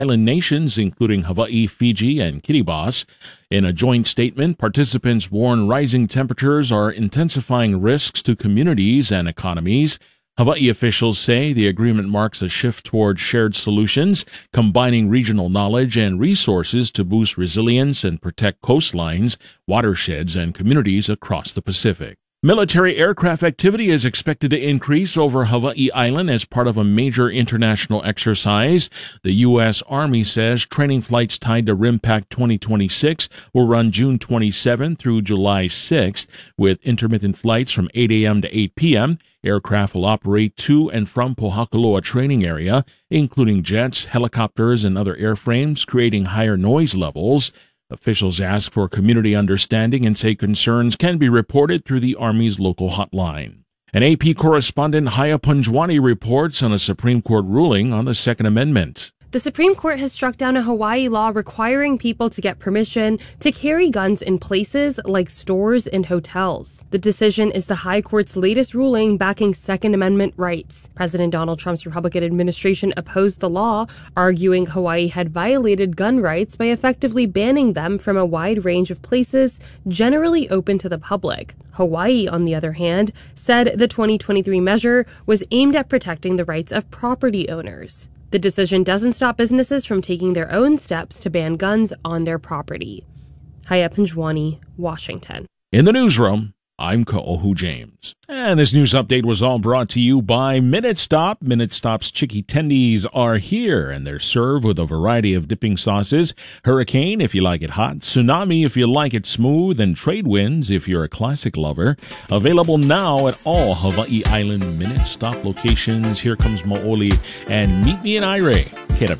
island nations, including Hawaii, Fiji, and Kiribati. In a joint statement, participants warn rising temperatures are intensifying risks to communities and economies. Hawaii officials say the agreement marks a shift toward shared solutions, combining regional knowledge and resources to boost resilience and protect coastlines, watersheds, and communities across the Pacific. Military aircraft activity is expected to increase over Hawaii Island as part of a major international exercise. The U.S. Army says training flights tied to RIMPAC 2026 will run June 27 through July 6th, with intermittent flights from 8 a.m. to 8 p.m. Aircraft will operate to and from Pohakuloa training area, including jets, helicopters, and other airframes, creating higher noise levels. Officials ask for community understanding and say concerns can be reported through the Army's local hotline. An AP correspondent, Haya Punjwani, reports on a Supreme Court ruling on the Second Amendment. The Supreme Court has struck down a Hawaii law requiring people to get permission to carry guns in places like stores and hotels. The decision is the High Court's latest ruling backing Second Amendment rights. President Donald Trump's Republican administration opposed the law, arguing Hawaii had violated gun rights by effectively banning them from a wide range of places generally open to the public. Hawaii, on the other hand, said the 2023 measure was aimed at protecting the rights of property owners. The decision doesn't stop businesses from taking their own steps to ban guns on their property. Haya Punjwani, Washington. In the newsroom, I'm Ka'ohu James. And this news update was all brought to you by Minute Stop. Minute Stop's Chicky Tendies are here, and they're served with a variety of dipping sauces. Hurricane, if you like it hot. Tsunami, if you like it smooth. And Trade Winds, if you're a classic lover. Available now at all Hawaii Island Minute Stop locations. Here comes Mo'oli and Meet Me in Aire. KW.